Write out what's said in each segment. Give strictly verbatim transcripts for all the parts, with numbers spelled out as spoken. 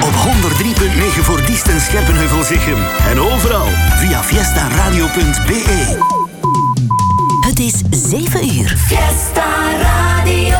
Op honderd drie punt negen voor Diest en Scherpenheuvel-Zichem. En overal via fiesta radio punt b e. Het is zeven uur. Fiesta Radio.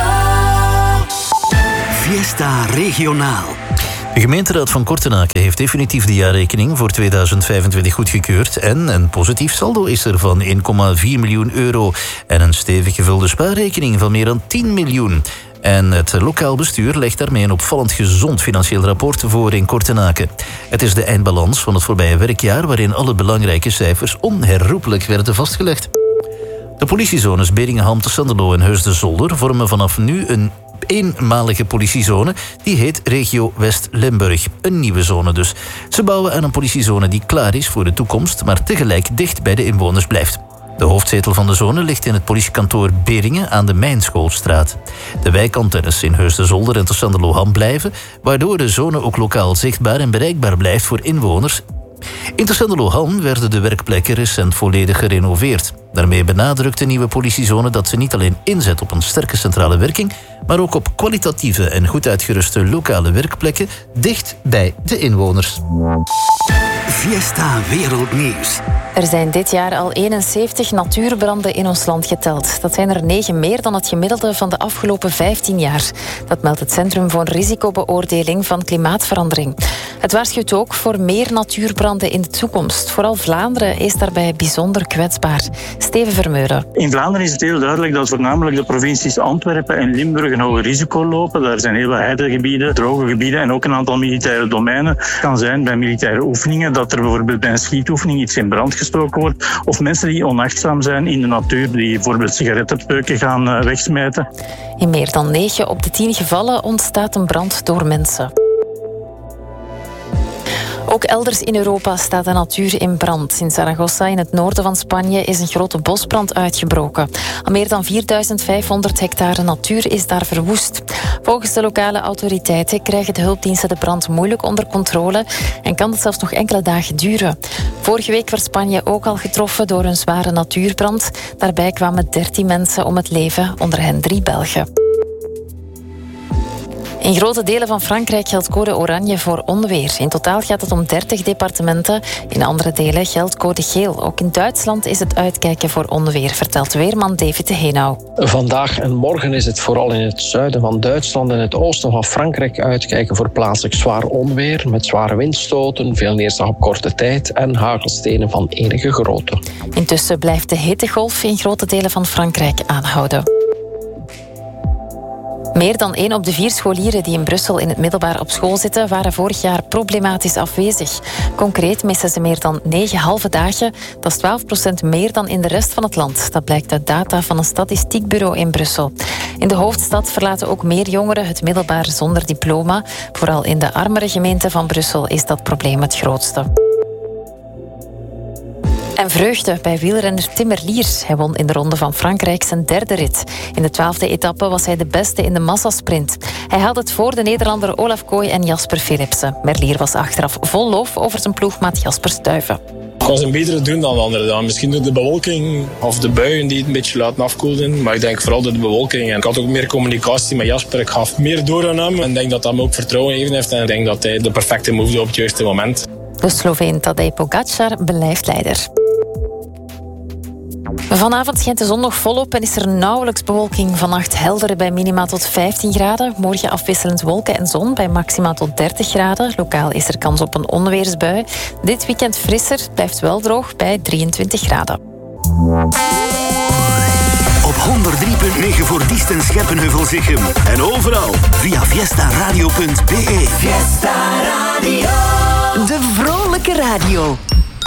Fiesta Regionaal. De gemeenteraad van Kortenaken heeft definitief de jaarrekening voor tweeduizend vijfentwintig goedgekeurd. En een positief saldo is er van één komma vier miljoen euro. En een stevig gevulde spaarrekening van meer dan tien miljoen. En het lokaal bestuur legt daarmee een opvallend gezond financieel rapport voor in Kortenaken. Het is de eindbalans van het voorbije werkjaar waarin alle belangrijke cijfers onherroepelijk werden vastgelegd. De politiezones Beringen-Ham te Sanderlo en Heusden-Zolder vormen vanaf nu een eenmalige politiezone, die heet Regio West-Limburg. Een nieuwe zone dus. Ze bouwen aan een politiezone die klaar is voor de toekomst, maar tegelijk dicht bij de inwoners blijft. De hoofdzetel van de zone ligt in het politiekantoor Beringen aan de Mijnschoolstraat. De wijkantennes in Heusden-Zolder en te Sanderlo-Ham blijven, waardoor de zone ook lokaal zichtbaar en bereikbaar blijft voor inwoners. In te Sanderlo-Ham werden de werkplekken recent volledig gerenoveerd. Daarmee benadrukt de nieuwe politiezone dat ze niet alleen inzet op een sterke centrale werking, maar ook op kwalitatieve en goed uitgeruste lokale werkplekken dicht bij de inwoners. Fiesta Wereldnieuws. Er zijn dit jaar al eenenzeventig natuurbranden in ons land geteld. Dat zijn er negen meer dan het gemiddelde van de afgelopen vijftien jaar. Dat meldt het Centrum voor Risicobeoordeling van Klimaatverandering. Het waarschuwt ook voor meer natuurbranden in de toekomst. Vooral Vlaanderen is daarbij bijzonder kwetsbaar. Steven Vermeulen. In Vlaanderen is het heel duidelijk dat voornamelijk de provincies Antwerpen en Limburg een hoger risico lopen. Daar zijn heel veel heidegebieden, droge gebieden en ook een aantal militaire domeinen. Het kan zijn bij militaire oefeningen dat er bijvoorbeeld bij een schietoefening iets in brand gestoken wordt. Of mensen die onachtzaam zijn in de natuur, die bijvoorbeeld sigarettenpeuken gaan wegsmijten. In meer dan negen op de tien gevallen ontstaat een brand door mensen. Ook elders in Europa staat de natuur in brand. In Zaragoza, in het noorden van Spanje, is een grote bosbrand uitgebroken. Al meer dan vierduizend vijfhonderd hectare natuur is daar verwoest. Volgens de lokale autoriteiten krijgen de hulpdiensten de brand moeilijk onder controle en kan het zelfs nog enkele dagen duren. Vorige week werd Spanje ook al getroffen door een zware natuurbrand. Daarbij kwamen dertien mensen om het leven, onder hen drie Belgen. In grote delen van Frankrijk geldt code oranje voor onweer. In totaal gaat het om dertig departementen. In andere delen geldt code geel. Ook in Duitsland is het uitkijken voor onweer, vertelt weerman David de Heenau. Vandaag en morgen is het vooral in het zuiden van Duitsland en het oosten van Frankrijk uitkijken voor plaatselijk zwaar onweer met zware windstoten, veel neerslag op korte tijd en hagelstenen van enige grootte. Intussen blijft de hittegolf in grote delen van Frankrijk aanhouden. Meer dan één op de vier scholieren die in Brussel in het middelbaar op school zitten, waren vorig jaar problematisch afwezig. Concreet missen ze meer dan negen halve dagen. Dat is twaalf procent meer dan in de rest van het land. Dat blijkt uit data van een statistiekbureau in Brussel. In de hoofdstad verlaten ook meer jongeren het middelbaar zonder diploma. Vooral in de armere gemeenten van Brussel is dat probleem het grootste. En vreugde bij wielrenner Tim Merlier. Hij won in de Ronde van Frankrijk zijn derde rit. In de twaalfde etappe was hij de beste in de massasprint. Hij haalde het voor de Nederlander Olaf Kooi en Jasper Philipsen. Merlier was achteraf vol lof over zijn ploegmaat Jasper Stuyven. Ik was een betere doen dan de anderen. Dan. Misschien door de bewolking of de buien die het een beetje laten afkoelden. Maar ik denk vooral door de bewolking. En ik had ook meer communicatie met Jasper. Ik gaf meer door aan hem. En ik denk dat dat me ook vertrouwen gegeven heeft. En ik denk dat hij de perfecte move doet op het juiste moment. De Sloveen Tadej Pogacar blijft leider. Vanavond schijnt de zon nog volop en is er nauwelijks bewolking. Vannacht helder bij minima tot vijftien graden. Morgen afwisselend wolken en zon bij maxima tot dertig graden. Lokaal is er kans op een onweersbui. Dit weekend frisser, blijft wel droog bij drieëntwintig graden. Op honderd drie punt negen voor Diest en Scherpenheuvel-Zichem. En overal via fiesta radio punt b e. Fiesta Radio. De vrolijke radio.